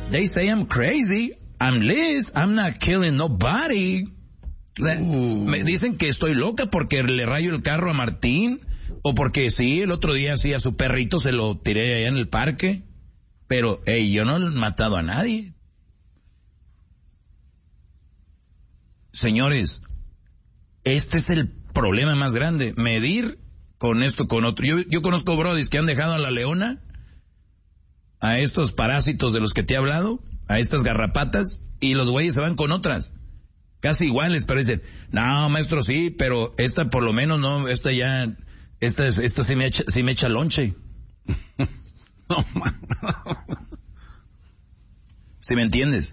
They say I'm crazy. I'm Liz. I'm not killing nobody. O sea, me dicen que estoy loca porque le rayo el carro a Martín, o porque sí, el otro día sí a su perrito se lo tiré allá en el parque. Pero, yo no he matado a nadie. Señores, este es el problema más grande. Medir con esto, con otro. Yo conozco brodis que han dejado a la leona, a estos parásitos de los que te he hablado, a estas garrapatas, y los güeyes se van con otras. Casi iguales, pero dicen, no, maestro, sí, pero esta por lo menos no, esta sí me echa lonche. No, ¿sí me entiendes?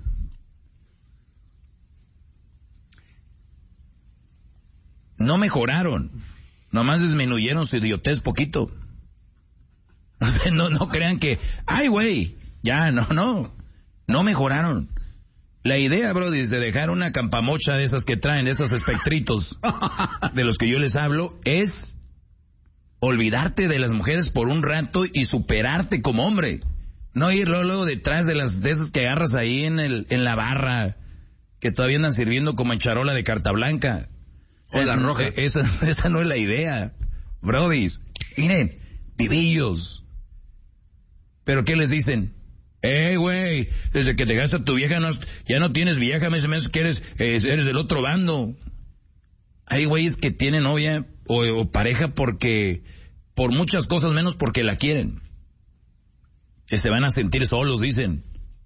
No mejoraron, nomás disminuyeron su idiotez poquito. O sea, no crean que, ay güey, ya, no mejoraron. La idea, brody, es de dejar una campamocha de esas que traen, esos espectritos de los que yo les hablo, es olvidarte de las mujeres por un rato y superarte como hombre. No ir luego detrás de esas que agarras ahí en la barra, que todavía andan sirviendo como en charola de carta blanca. O la roja. Esa no es la idea. Brodis, miren, vivillos. ¿Pero qué les dicen? Güey, desde que te gasta tu vieja ya no tienes vieja, me hace que eres del otro bando. Hay güeyes que tienen novia o pareja por muchas cosas menos porque la quieren. Que se van a sentir solos, dicen.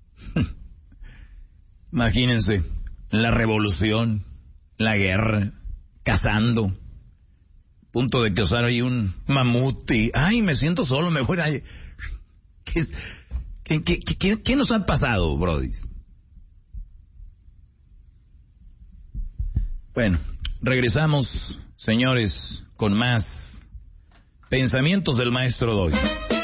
Imagínense, la revolución, la guerra, cazando, punto de causar ahí un mamut y, ay, me siento solo, me voy a... ¿Qué nos ha pasado, brodis? Bueno, regresamos, señores, con más pensamientos del maestro Doggy.